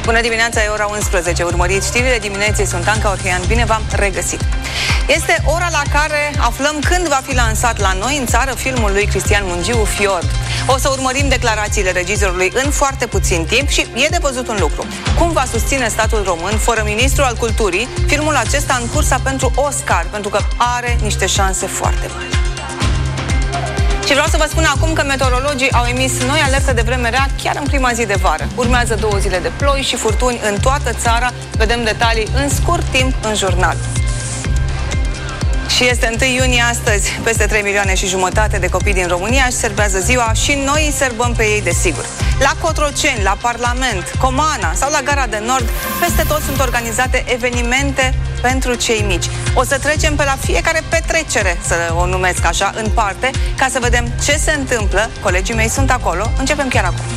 Bună dimineața, e ora 11. Urmăriți știrile dimineții, sunt Anca Orhean. Bine v-am regăsit. Este ora la care aflăm când va fi lansat la noi în țară filmul lui Cristian Mungiu, Fiord. O să urmărim declarațiile regizorului în foarte puțin timp și e de văzut un lucru. Cum va susține statul român, fără ministru al culturii, filmul acesta în cursa pentru Oscar, pentru că are niște șanse foarte mari. Și vreau să vă spun acum că meteorologii au emis noi alerte de vreme rea chiar în prima zi de vară. Urmează 2 zile de ploi și furtuni în toată țara. Vedem detalii în scurt timp în jurnal. Și este 1 iunie astăzi. Peste 3,5 milioane de copii din România își serbează ziua și noi îi serbăm pe ei, desigur. La Cotroceni, la Parlament, Comana sau la Gara de Nord, peste tot sunt organizate evenimente pentru cei mici. O să trecem pe la fiecare petrecere, să o numesc așa, în parte, ca să vedem ce se întâmplă. Colegii mei sunt acolo. Începem chiar acum.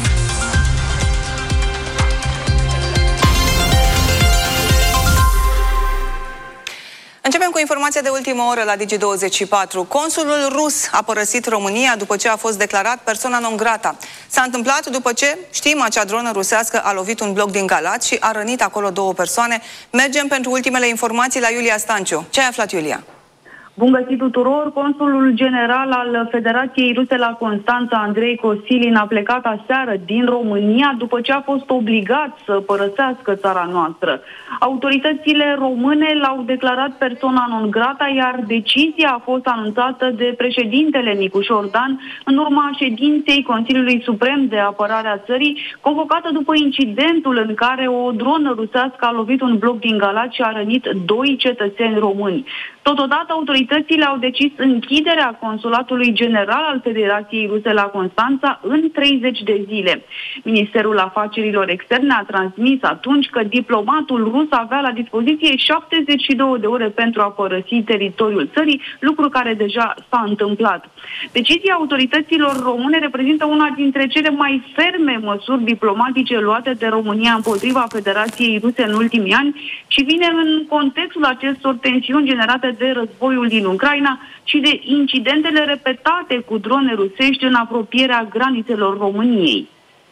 Începem cu informația de ultimă oră la Digi24. Consulul rus a părăsit România după ce a fost declarat persona non grata. S-a întâmplat după ce, știm, acea dronă rusească a lovit un bloc din Galați și a rănit acolo 2 persoane. Mergem pentru ultimele informații la Iulia Stanciu. Ce ai aflat, Iulia? Bun găsit tuturor! Consulul general al Federației Ruse la Constanța, Andrei Kosilin, a plecat aseară din România după ce a fost obligat să părăsească țara noastră. Autoritățile române l-au declarat persona non grata, iar decizia a fost anunțată de președintele Nicu Șordan în urma ședinței Consiliului Suprem de Apărare a țării, convocată după incidentul în care o dronă rusească a lovit un bloc din Galați și a rănit 2 cetățeni români. Totodată, autoritățile au decis închiderea Consulatului General al Federației Ruse la Constanța în 30 de zile. Ministerul Afacerilor Externe a transmis atunci că diplomatul rus avea la dispoziție 72 de ore pentru a părăsi teritoriul țării, lucru care deja s-a întâmplat. Decizia autorităților române reprezintă una dintre cele mai ferme măsuri diplomatice luate de România împotriva Federației Ruse în ultimii ani și vine în contextul acestor tensiuni generate de războiul din Ucraina și de incidentele repetate cu drone rusești în apropierea granițelor României.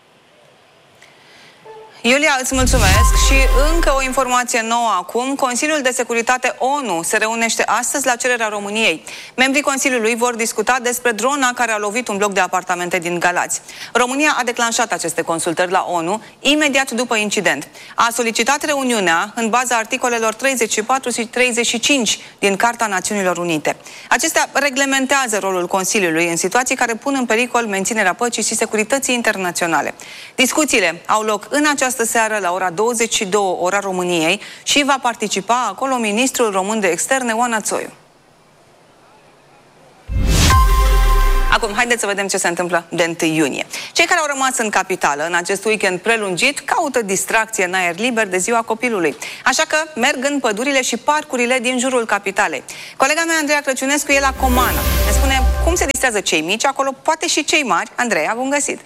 Iulia, îți mulțumesc și încă o informație nouă acum. Consiliul de Securitate ONU se reunește astăzi la cererea României. Membrii Consiliului vor discuta despre drona care a lovit un bloc de apartamente din Galați. România a declanșat aceste consultări la ONU imediat după incident. A solicitat reuniunea în baza articolelor 34 și 35 din Carta Națiunilor Unite. Acestea reglementează rolul Consiliului în situații care pun în pericol menținerea păcii și securității internaționale. Discuțiile au loc în această seară la ora 22, ora României, și va participa acolo ministrul român de externe, Oana Țoiu. Acum, haideți să vedem ce se întâmplă de 1 iunie. Cei care au rămas în capitală în acest weekend prelungit caută distracție în aer liber de ziua copilului. Așa că merg în pădurile și parcurile din jurul capitalei. Colega mea, Andreea Crăciunescu, e la Comana. Ne spune cum se distrează cei mici acolo, poate și cei mari. Andreea, bun găsit!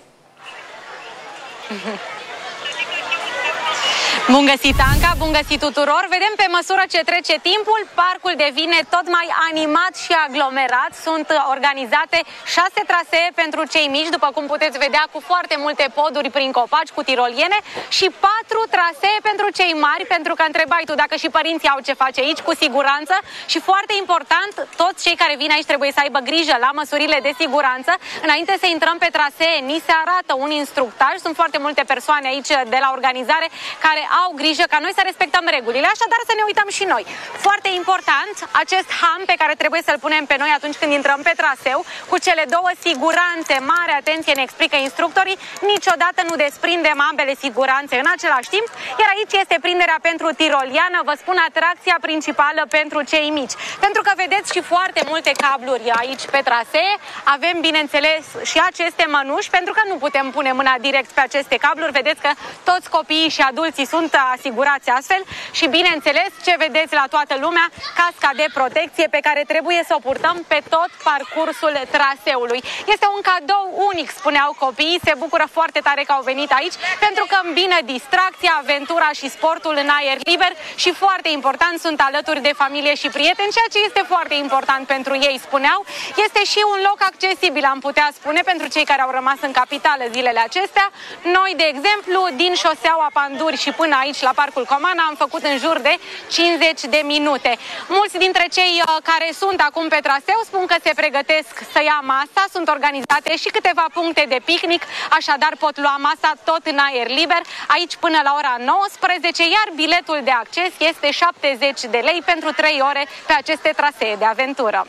Bun găsit, Anca, bun găsit tuturor! Vedem pe măsură ce trece timpul, parcul devine tot mai animat și aglomerat. Sunt organizate 6 trasee pentru cei mici, după cum puteți vedea, cu foarte multe poduri prin copaci, cu tiroliene, și 4 trasee pentru cei mari, pentru că întrebai tu dacă și părinții au ce face aici, cu siguranță. Și foarte important, toți cei care vin aici trebuie să aibă grijă la măsurile de siguranță. Înainte să intrăm pe trasee, ni se arată un instructaj. Sunt foarte multe persoane aici de la organizare care au grijă ca noi să respectăm regulile, așadar să ne uităm și noi. Foarte important, acest ham pe care trebuie să-l punem pe noi atunci când intrăm pe traseu, cu cele 2 siguranțe, mare atenție, ne explică instructorii, niciodată nu desprindem ambele siguranțe în același timp, iar aici este prinderea pentru tiroliană, vă spun, atracția principală pentru cei mici. Pentru că vedeți și foarte multe cabluri aici pe trasee, avem, bineînțeles, și aceste mănuși, pentru că nu putem pune mâna direct pe aceste cabluri, vedeți că toți copiii și adulții sunt sunt asigurați astfel și, bineînțeles, ce vedeți la toată lumea, casca de protecție pe care trebuie să o purtăm pe tot parcursul traseului. Este un cadou unic, spuneau copiii, se bucură foarte tare că au venit aici pentru că îmbină distracția, aventura și sportul în aer liber și, foarte important, sunt alături de familie și prieteni, ceea ce este foarte important pentru ei, spuneau. Este și un loc accesibil, am putea spune, pentru cei care au rămas în capitală zilele acestea. Noi, de exemplu, din șoseaua Panduri și până aici la Parcul Comana am făcut în jur de 50 de minute. Mulți dintre cei care sunt acum pe traseu spun că se pregătesc să ia masa, sunt organizate și câteva puncte de picnic, așadar pot lua masa tot în aer liber, aici până la ora 19, iar biletul de acces este 70 de lei pentru 3 ore pe aceste trasee de aventură.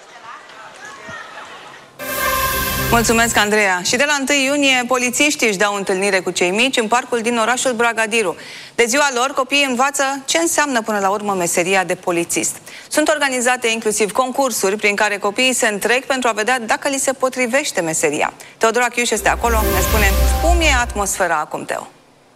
Mulțumesc, Andreea. Și de la 1 iunie, polițiștii își dau întâlnire cu cei mici în parcul din orașul Bragadiru. De ziua lor, copiii învață ce înseamnă până la urmă meseria de polițist. Sunt organizate inclusiv concursuri prin care copiii se întrec pentru a vedea dacă li se potrivește meseria. Teodora Chiuș este acolo, ne spune cum e atmosfera acum, Teo.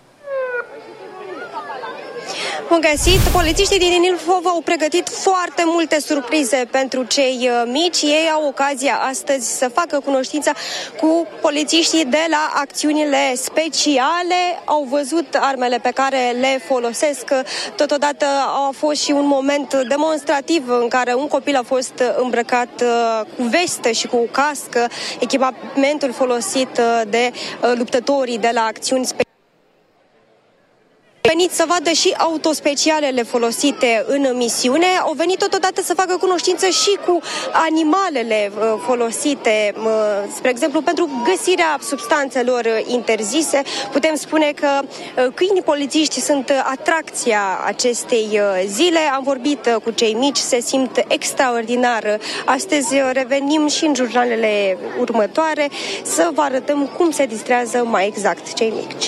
Bun găsit! Polițiștii din Ilfov au pregătit foarte multe surprize pentru cei mici. Ei au ocazia astăzi să facă cunoștință cu polițiștii de la acțiunile speciale. Au văzut armele pe care le folosesc. Totodată a fost și un moment demonstrativ în care un copil a fost îmbrăcat cu vestă și cu cască, echipamentul folosit de luptătorii de la acțiuni speciale. Au venit să vadă și autospecialele folosite în misiune, au venit totodată să facă cunoștință și cu animalele folosite, spre exemplu, pentru găsirea substanțelor interzise. Putem spune că câinii polițiști sunt atracția acestei zile. Am vorbit cu cei mici, se simt extraordinar. Astăzi revenim și în jurnalele următoare să vă arătăm cum se distrează mai exact cei mici.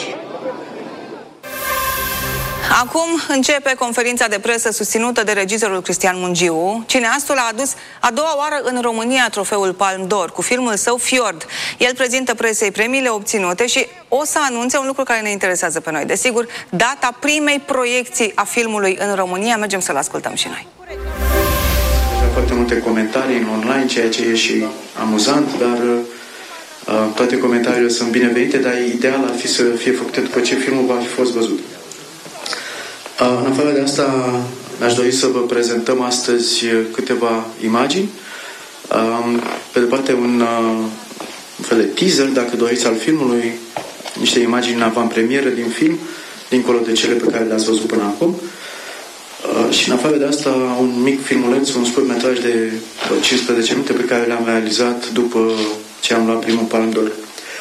Acum începe conferința de presă susținută de regizorul Cristian Mungiu. Cineastul a adus a doua oară în România trofeul Palme d'Or cu filmul său Fjord. El prezintă presei premiile obținute și o să anunțe un lucru care ne interesează pe noi. Desigur, data primei proiecții a filmului în România. Mergem să-l ascultăm și noi. Foarte multe comentarii în online, ceea ce e și amuzant, dar toate comentariile sunt binevenite, dar ideal ar fi să fie făcute după ce filmul va fi fost văzut. În afară de asta, mi-aș dori să vă prezentăm astăzi câteva imagini. Pe de parte, un fel de teaser, dacă doriți, al filmului, niște imagini în avantpremieră din film, dincolo de cele pe care le-ați văzut până acum. Și în afară de asta, un mic filmuleț, un scurt metraj de 15 minute pe care le-am realizat după ce am luat primul Palme d'Or.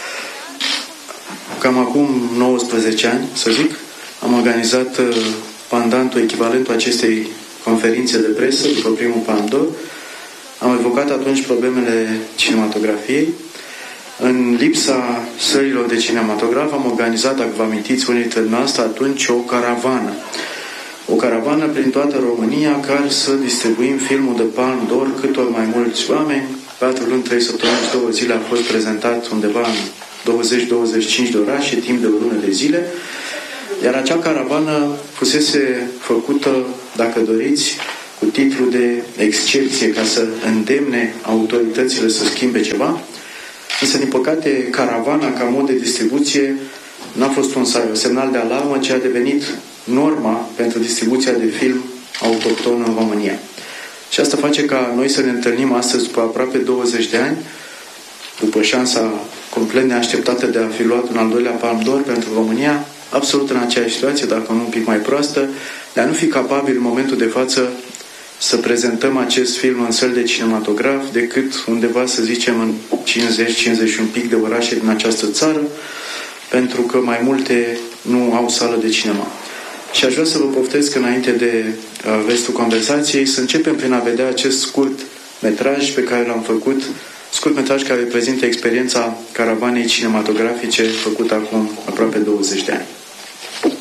Cam acum 19 ani, să zic, am organizat pandantul, echivalentul acestei conferințe de presă după primul Palme d'Or. Am evocat atunci problemele cinematografiei. În lipsa sălilor de cinematograf am organizat, dacă vă amintiți unii dintre noastre, atunci o caravană. O caravană prin toată România care să distribuim filmul de Palme d'Or câtor mai mulți oameni. 4 luni, 3 săptămâni și 2 zile a fost prezentat undeva în 20-25 de orașe, timp de o lună de zile. Iar acea caravană fusese făcută, dacă doriți, cu titlu de excepție, ca să îndemne autoritățile să schimbe ceva. Însă, din păcate, caravana, ca mod de distribuție, n-a fost un semnal de alarmă, ci a devenit norma pentru distribuția de film autohton în România. Și asta face ca noi să ne întâlnim astăzi, după aproape 20 de ani, după șansa complet neașteptată de a fi luat un al doilea Palme d'Or pentru România, absolut în aceeași situație, dacă nu un pic mai proastă, de a nu fi capabil în momentul de față să prezentăm acest film în săli de cinematograf decât undeva, să zicem, în 50-51 pic de orașe din această țară, pentru că mai multe nu au sală de cinema. Și aș vrea să vă poftesc, înainte de restul conversației, să începem prin a vedea acest scurt metraj pe care l-am făcut, scurt metraj care reprezintă experiența caravanei cinematografice făcută acum aproape 20 de ani.